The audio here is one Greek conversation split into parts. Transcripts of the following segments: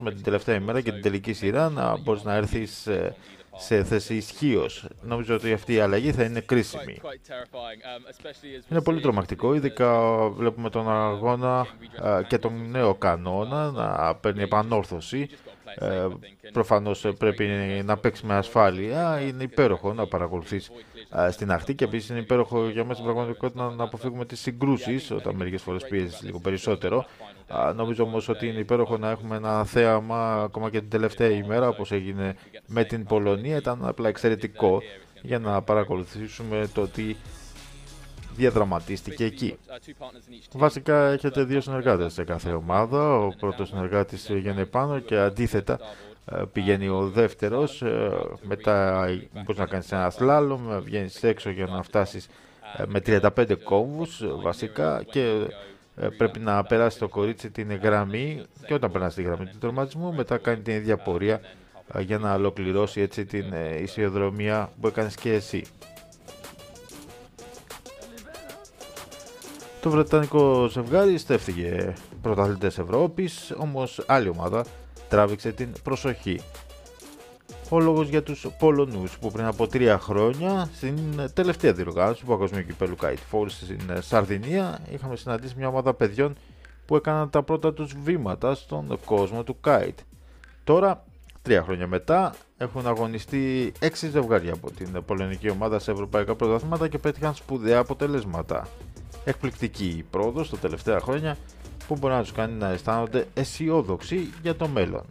με την τελευταία ημέρα και την τελική σειρά να μπορείς να έρθεις σε θέση ισχύως. Νομίζω ότι αυτή η αλλαγή θα είναι κρίσιμη. Είναι πολύ τρομακτικό, ειδικά βλέπουμε τον αγώνα και τον νέο κανόνα να παίρνει επανόρθωση. Προφανώς πρέπει να παίξει με ασφάλεια. Είναι υπέροχο να παρακολουθείς στην ακτή και επίσης είναι υπέροχο για μας στην πραγματικότητα να αποφύγουμε τις συγκρούσεις όταν μερικές φορές πιέζεις λίγο περισσότερο. Νομίζω όμως ότι είναι υπέροχο να έχουμε ένα θέαμα ακόμα και την τελευταία ημέρα, όπως έγινε με την Πολωνία. Ήταν απλά εξαιρετικό για να παρακολουθήσουμε το τι διαδραματίστηκε εκεί. Βασικά έχετε δύο συνεργάτες σε κάθε ομάδα. Ο πρώτος συνεργάτης βγαίνει πάνω και αντίθετα πηγαίνει ο δεύτερος. Μετά μπορείς να κάνεις ένα σλάλομ, βγαίνεις έξω για να φτάσεις με 35 κόμβους βασικά και πρέπει να περάσει το κορίτσι την γραμμή και όταν περάσει τη γραμμή του τερματισμού μετά κάνει την ίδια πορεία για να ολοκληρώσει έτσι την ισιοδρομία που έκανες και εσύ. Το βρετανικό ζευγάρι στέφθηκε πρωταθλητές Ευρώπης, όμως άλλη ομάδα τράβηξε την προσοχή. Ο λόγος για τους Πολωνούς που πριν από 3 χρόνια στην τελευταία διοργάνωση του Παγκοσμίου Κυπέλλου Kite Falls στην Σαρδινία είχαμε συναντήσει μια ομάδα παιδιών που έκαναν τα πρώτα τους βήματα στον κόσμο του kite. Τώρα, 3 χρόνια μετά, έχουν αγωνιστεί 6 ζευγάρια από την πολωνική ομάδα σε ευρωπαϊκά πρωταθλήματα και πέτυχαν σπουδαία αποτελέσματα. Εκπληκτική η πρόοδος τα τελευταία χρόνια που μπορεί να τους κάνει να αισθάνονται αισιόδοξοι για το μέλλον.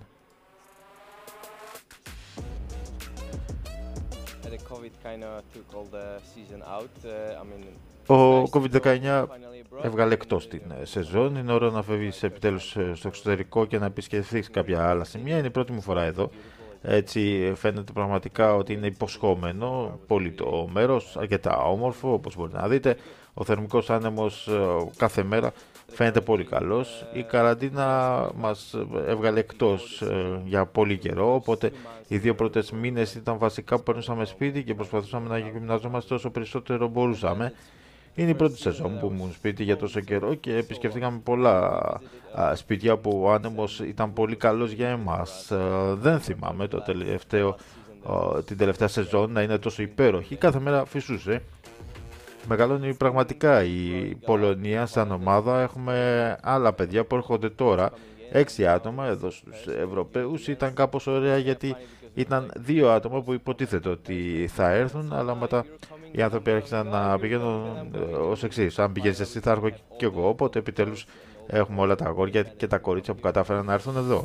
Ο COVID-19 έβγαλε εκτός την σεζόν. Είναι ώρα να φεύγεις επιτέλους στο εξωτερικό και να επισκεφθείς κάποια άλλα σημεία. Είναι η πρώτη μου φορά εδώ. Έτσι φαίνεται πραγματικά ότι είναι υποσχόμενο πολύ το μέρος, αρκετά όμορφο όπως μπορείτε να δείτε. Ο θερμικός άνεμος κάθε μέρα φαίνεται πολύ καλός. Η καραντίνα μας έβγαλε εκτός για πολύ καιρό, οπότε οι 2 πρώτες μήνες ήταν βασικά που περνούσαμε σπίτι και προσπαθούσαμε να γυμναζόμαστε όσο περισσότερο μπορούσαμε. Είναι η πρώτη σεζόν που ήμουν σπίτι για τόσο καιρό και επισκεφτήκαμε πολλά σπίτια που ο άνεμος ήταν πολύ καλός για εμάς. Δεν θυμάμαι την τελευταία σεζόν να είναι τόσο υπέροχη. Κάθε μέρα φυσούσε. Μεγαλώνει πραγματικά η Πολωνία σαν ομάδα. Έχουμε άλλα παιδιά που έρχονται τώρα. 6 άτομα εδώ στους Ευρωπαίους. Ήταν κάπως ωραία γιατί ήταν 2 άτομα που υποτίθεται ότι θα έρθουν, αλλά μετά οι άνθρωποι άρχισαν να πηγαίνουν ως εξής. Αν πηγαίνεις εσύ θα έρχω κι εγώ, οπότε επιτέλους έχουμε όλα τα αγόρια και τα κορίτσια που κατάφεραν να έρθουν εδώ.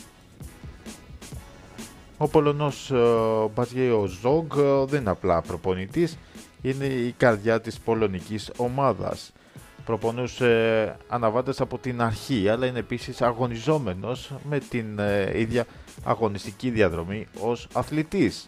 Ο Πολωνός Μπατζιέο Ζόγκ δεν είναι απλά προπονητής, είναι η καρδιά της πολωνικής ομάδας. Προπονούσε αναβάτες από την αρχή, αλλά είναι επίσης αγωνιζόμενος με την ίδια αγωνιστική διαδρομή ως αθλητής.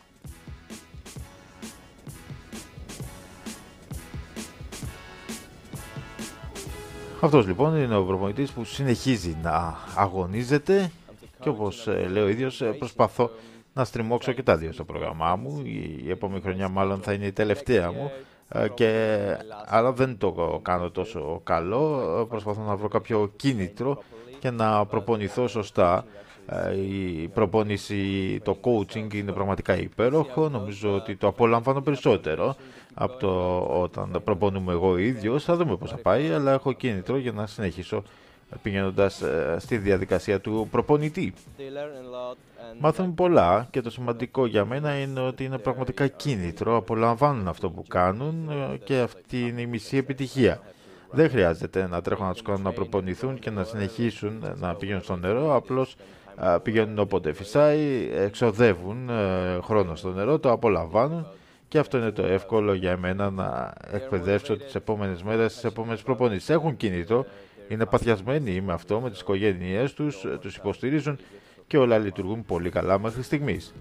Αυτός λοιπόν είναι ο προπονητής που συνεχίζει να αγωνίζεται και όπως λέει ο ίδιος προσπαθώ να στριμώξω και τα δύο στο πρόγραμμά μου. Η επόμενη χρονιά μάλλον θα είναι η τελευταία μου, αλλά δεν το κάνω τόσο καλό. Προσπαθώ να βρω κάποιο κίνητρο και να προπονηθώ σωστά. Η προπόνηση, το coaching είναι πραγματικά υπέροχο. Νομίζω ότι το απολαμβάνω περισσότερο από το όταν προπονούμε εγώ ίδιος. Θα δούμε πώς θα πάει, αλλά έχω κίνητρο για να συνεχίσω πηγαίνοντας στη διαδικασία του προπονητή. Μάθουν πολλά και το σημαντικό για μένα είναι ότι είναι πραγματικά κίνητρο, απολαμβάνουν αυτό που κάνουν και αυτή είναι η μισή επιτυχία. Δεν χρειάζεται να τρέχουν να τους κάνουν να προπονηθούν και να συνεχίσουν να πηγαίνουν στο νερό, απλώς πηγαίνουν όποτε φυσάει, εξοδεύουν χρόνο στο νερό, το απολαμβάνουν και αυτό είναι το εύκολο για εμένα να εκπαιδεύσω τις επόμενες μέρες, τις επόμενες προπονήσεις. Έχουν κίνητρο, είναι παθιασμένοι με αυτό, με τις οικογένειές τους, τους υποστηρίζουν και όλα λειτουργούν πολύ καλά μέχρι στιγμής.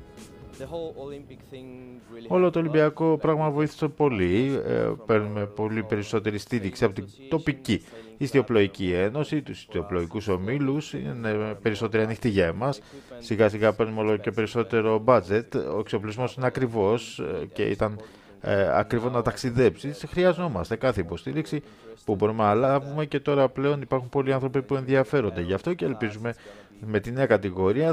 Όλο το Ολυμπιακό πράγμα βοήθησε πολύ. Παίρνουμε πολύ περισσότερη στήριξη από την τοπική ιστιοπλοϊκή ένωση, τους ιστιοπλοϊκούς ομίλους. Είναι περισσότερη ανοιχτή για εμάς. Σιγά σιγά παίρνουμε όλο και περισσότερο budget. Ο εξοπλισμός είναι ακριβώς και ήταν ακριβό να ταξιδέψεις. Χρειαζόμαστε κάθε υποστήριξη που μπορούμε να λάβουμε και τώρα πλέον υπάρχουν πολλοί άνθρωποι που ενδιαφέρονται γι' αυτό και ελπίζουμε με τη νέα κατηγορία